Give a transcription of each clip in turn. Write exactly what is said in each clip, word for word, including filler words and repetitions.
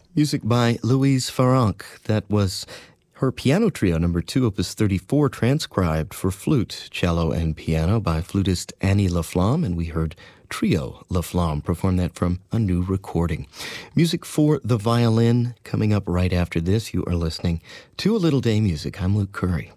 Music by Louise Farrenc. That was her piano trio, number two, opus thirty-four, transcribed for flute, cello, and piano by flutist Annie Laflamme, and we heard Trio Laflamme perform that from a new recording. Music for the violin coming up right after this. You are listening to A Little Day Music. I'm Luke Curry.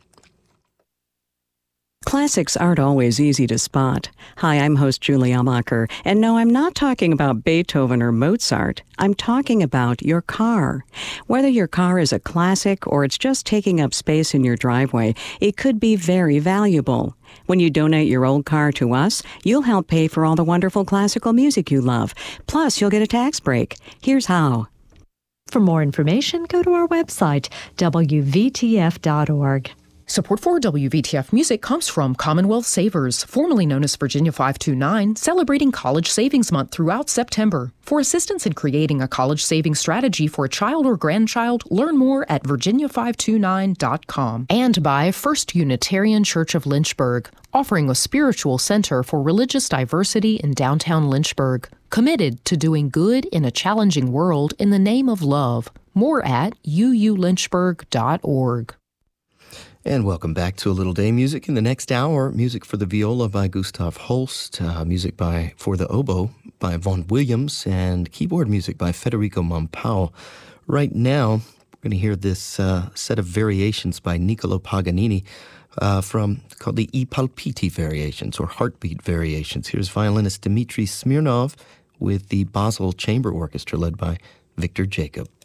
Classics aren't always easy to spot. Hi, I'm host Julie Amacher, and no, I'm not talking about Beethoven or Mozart. I'm talking about your car. Whether your car is a classic or it's just taking up space in your driveway, it could be very valuable. When you donate your old car to us, you'll help pay for all the wonderful classical music you love. Plus, you'll get a tax break. Here's how. For more information, go to our website, w v t f dot org. Support for W V T F Music comes from Commonwealth Savers, formerly known as Virginia five two nine, celebrating College Savings Month throughout September. For assistance in creating a college saving strategy for a child or grandchild, learn more at virginia five two nine dot com. And by First Unitarian Church of Lynchburg, offering a spiritual center for religious diversity in downtown Lynchburg, committed to doing good in a challenging world in the name of love. More at u u lynchburg dot org. And welcome back to A Little Day Music. In the next hour, music for the viola by Gustav Holst, uh, music by for the oboe by Vaughan Williams, and keyboard music by Federico Mompau. Right now, we're going to hear this uh, set of variations by Niccolo Paganini uh, from called the I Palpiti Variations, or Heartbeat Variations. Here's violinist Dmitry Smirnov with the Basel Chamber Orchestra led by Victor Jacob.